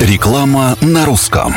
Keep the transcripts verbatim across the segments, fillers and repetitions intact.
Реклама на русском.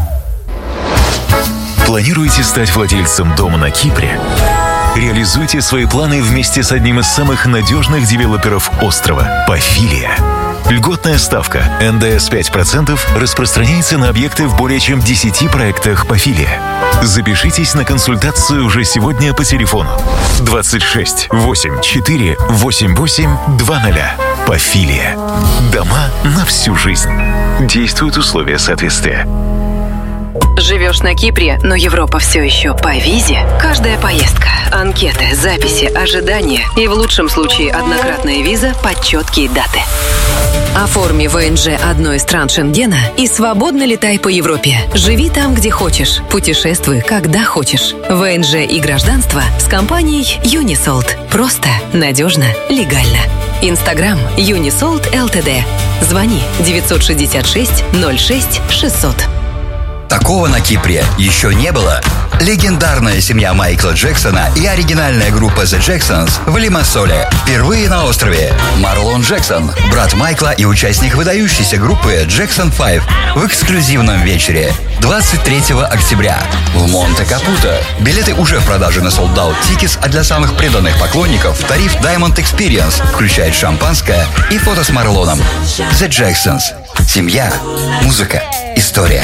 Планируете стать владельцем дома на Кипре? Реализуйте свои планы вместе с одним из самых надежных девелоперов острова – Пафилия. Льготная ставка эн дэ эс пять процентов распространяется на объекты в более чем десяти проектах Пафилия. Запишитесь на консультацию уже сегодня по телефону двадцать шесть восемь четыре восемь восемь два ноль. Пафилия. Дома на всю жизнь. Действуют условия соответствия. Живешь на Кипре, но Европа все еще по визе? Каждая поездка, анкеты, записи, ожидания и в лучшем случае однократная виза под четкие даты. Оформи вэ эн жэ одной из стран Шенгена и свободно летай по Европе. Живи там, где хочешь. Путешествуй, когда хочешь. вэ эн жэ и гражданство с компанией Юнисолт. Просто, надежно, легально. Инстаграм Юнисолт эл тэ дэ. Звони девятьсот шестьдесят шесть ноль шесть шестьсот. Такого на Кипре еще не было. Легендарная семья Майкла Джексона и оригинальная группа The Jacksons в Лимассоле. Впервые на острове Марлон Джексон, брат Майкла и участник выдающейся группы Джексон пять в эксклюзивном вечере двадцать третьего октября в Монте-Капуто. Билеты уже в продаже на Sold Out Tickets, а для самых преданных поклонников тариф Diamond Experience включает шампанское и фото с Марлоном. The Jacksons. Семья, музыка, история.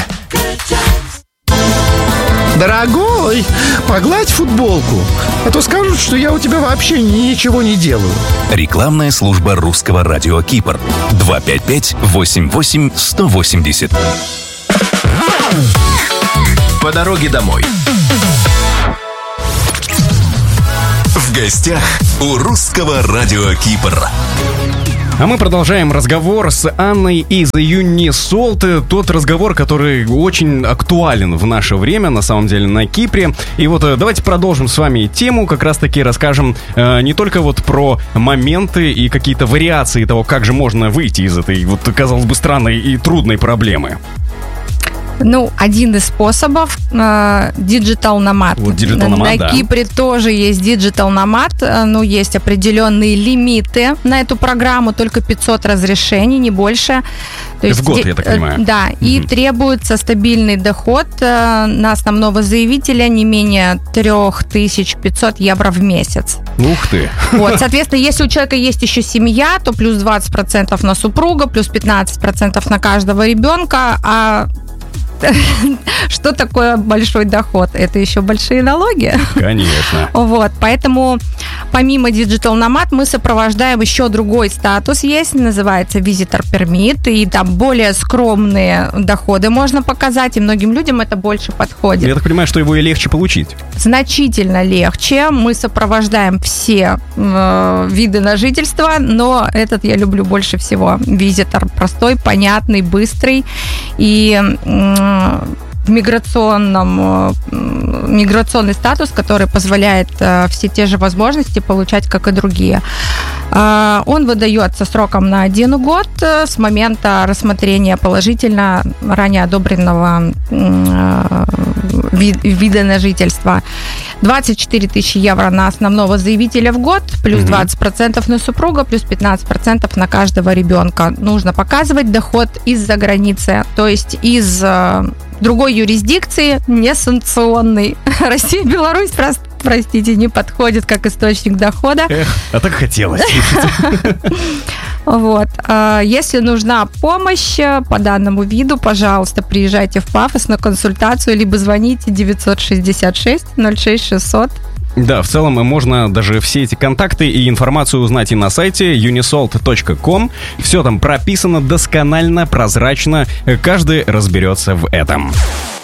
Дорогой, погладь футболку, а то скажут, что я у тебя вообще ничего не делаю. Рекламная служба русского радио Кипр. два пять пять восемь восемь сто восемьдесят. По дороге домой. В гостях у русского радио Кипр. А мы продолжаем разговор с Анной из Юнисолт. Тот разговор, который очень актуален в наше время, на самом деле, на Кипре. И вот давайте продолжим с вами тему, как раз-таки расскажем э, не только вот про моменты и какие-то вариации того, как же можно выйти из этой, вот, казалось бы, странной и трудной проблемы. Ну, один из способов диджитал номад. Вот digital nomad, на да. Кипре тоже есть диджитал номад, но есть определенные лимиты на эту программу, только пятьсот разрешений, не больше. То есть, в год, я так понимаю. Да, угу. И требуется стабильный доход на основного заявителя не менее три тысячи пятьсот евро в месяц. Ух ты! Вот, соответственно, если у человека есть еще семья, то плюс двадцать процентов на супруга, плюс пятнадцать процентов на каждого ребенка, а что такое большой доход? Это еще большие налоги. Конечно. Вот, поэтому помимо Digital Nomad мы сопровождаем еще другой статус есть, называется Visitor Permit, и там более скромные доходы можно показать, и многим людям это больше подходит. Я так понимаю, что его и легче получить. Значительно легче. Мы сопровождаем все э, виды на жительство, но этот я люблю больше всего. Visitor простой, понятный, быстрый и э, в миграционном, миграционный статус, который позволяет э, все те же возможности получать, как и другие. Э, он выдается сроком на один год э, с момента рассмотрения положительно ранее одобренного э, вид, вида на жительство. двадцать четыре тысячи евро на основного заявителя в год, плюс двадцать процентов на супруга, плюс пятнадцать процентов на каждого ребенка. Нужно показывать доход из-за границы, то есть из э, другой юрисдикции, не санкционной. Россия, Беларусь, просто, простите, не подходит как источник дохода. Эх, а так хотелось. Вот. Если нужна помощь по данному виду, пожалуйста, приезжайте в Пафос на консультацию, либо звоните девятьсот шестьдесят шесть ноль шесть шестьсот. Да, в целом можно даже все эти контакты и информацию узнать и на сайте юнисолт точка ком. Все там прописано досконально, прозрачно. Каждый разберется в этом.